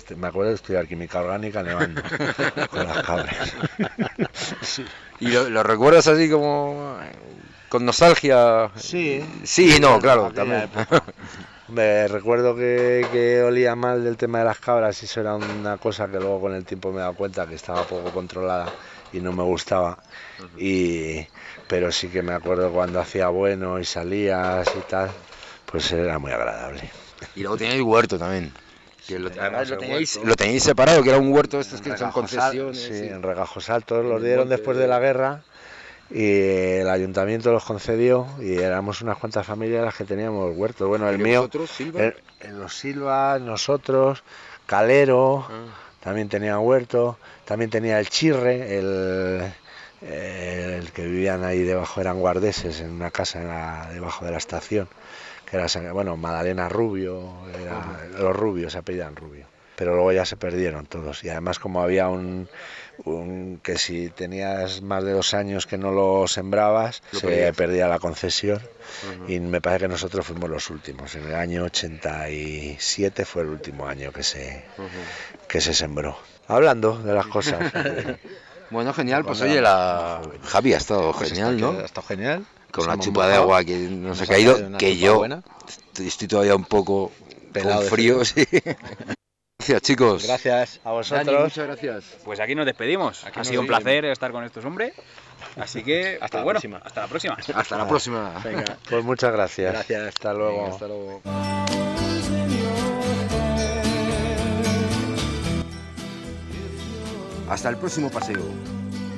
me acuerdo de estudiar química orgánica nevando con las cabras. Sí. ¿Y lo recuerdas así como con nostalgia? Sí. Sí, no, claro, también. Me recuerdo que olía mal del tema de las cabras y eso era una cosa que luego con el tiempo me he dado cuenta que estaba poco controlada y no me gustaba. Pero sí que me acuerdo cuando hacía bueno y salías y tal, pues era muy agradable. Y luego teníais huerto también. Que además lo teníais separado, que era un huerto estos que son concesiones. Sí, en Regajos Altos los dieron después de la guerra y el ayuntamiento los concedió y éramos unas cuantas familias las que teníamos huertos. Bueno, el mío, en los Silvas, nosotros, Calero, también tenía huerto, también tenía el Chirre, el que vivían ahí debajo, eran guardeses en una casa debajo de la estación, que era, bueno, Madalena Rubio, los Rubios se apellidan Rubio, pero luego ya se perdieron todos y además como había que si tenías más de 2 años que no lo sembrabas, se perdía la concesión. Y me parece que nosotros fuimos los últimos. En el año 87 fue el último año que se sembró. Hablando de las cosas. Bueno, genial, pues oye, Javi ha estado genial, ¿no? Ha estado genial. Con la chupa de agua que nos ha caído, que yo estoy todavía un poco pelado con frío, sí. Gracias, chicos. Gracias a vosotros. Dani, muchas gracias. Pues aquí nos despedimos. Ha sido un placer estar con estos hombres. Así que, hasta la próxima. Hasta la próxima. Hasta la próxima. Venga, pues muchas gracias. Gracias. Hasta luego. Venga, hasta luego. Hasta el próximo paseo.